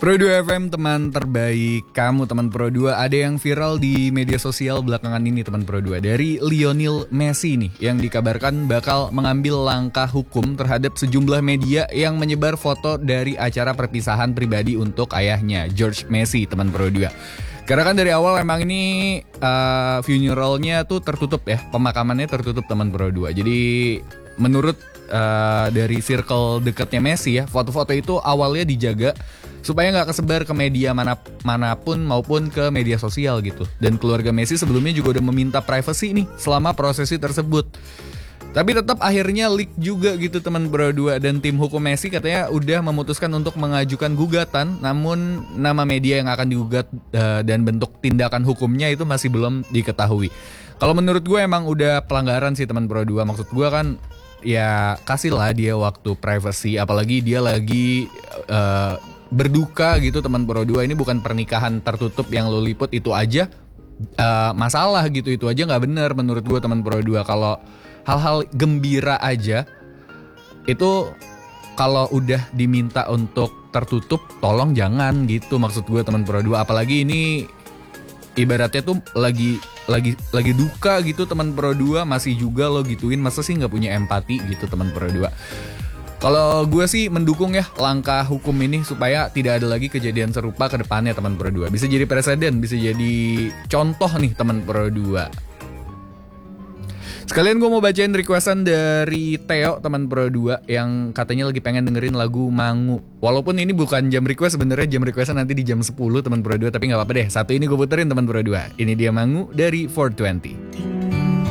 Pro 2 FM, teman terbaik kamu teman Pro 2. Ada yang viral di media sosial belakangan ini teman Pro 2 dari Lionel Messi nih, yang dikabarkan bakal mengambil langkah hukum terhadap sejumlah media yang menyebar foto dari acara perpisahan pribadi untuk ayahnya George Messi teman Pro 2. Karena kan dari awal emang ini funeralnya tuh tertutup ya, pemakamannya tertutup teman Pro 2. Jadi menurut dari circle dekatnya Messi ya, foto-foto itu awalnya dijaga supaya nggak kesebar ke media manapun maupun ke media sosial gitu. Dan keluarga Messi sebelumnya juga udah meminta privacy nih selama prosesi tersebut. Tapi tetap akhirnya leak juga gitu teman Pro 2. Dan tim hukum Messi katanya udah memutuskan untuk mengajukan gugatan. Namun nama media yang akan digugat dan bentuk tindakan hukumnya itu masih belum diketahui. Kalau menurut gue emang udah pelanggaran sih teman Pro 2. Maksud gue kan ya kasihlah dia waktu privacy. Apalagi dia lagi berduka gitu teman Pro 2. Ini bukan pernikahan tertutup yang lo liput itu aja masalah gitu. Itu aja gak bener menurut gue teman Pro 2. Kalau hal-hal gembira aja itu kalau udah diminta untuk tertutup, tolong jangan gitu maksud gue teman Pro 2. Apalagi ini ibaratnya tuh lagi duka gitu teman Pro 2, masih juga lo gituin. Masa sih gak punya empati gitu teman Pro 2. Kalau gue sih mendukung ya langkah hukum ini supaya tidak ada lagi kejadian serupa ke depannya teman Pro 2. Bisa jadi presiden, bisa jadi contoh nih teman Pro 2. Sekalian gue mau bacain requestan dari Theo teman Pro 2 yang katanya lagi pengen dengerin lagu Mangu. Walaupun ini bukan jam request, sebenarnya jam requestan nanti di jam 10 teman Pro 2, tapi gak apa-apa deh. Satu ini gue puterin teman Pro 2. Ini dia Mangu dari 420.